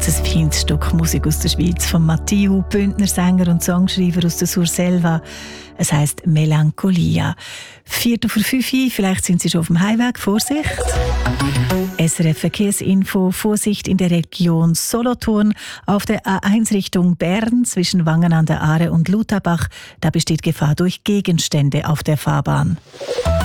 ganz ein feines Stück Musik aus der Schweiz von Matthieu, Bündner Sänger und Songschreiber aus der Surselva. Es heisst Melancholia. 4:05, vielleicht sind Sie schon auf dem Heimweg. Vorsicht! SRF Verkehrsinfo, Vorsicht in der Region Solothurn. Auf der A1 Richtung Bern zwischen Wangen an der Aare und Lutherbach, da besteht Gefahr durch Gegenstände auf der Fahrbahn.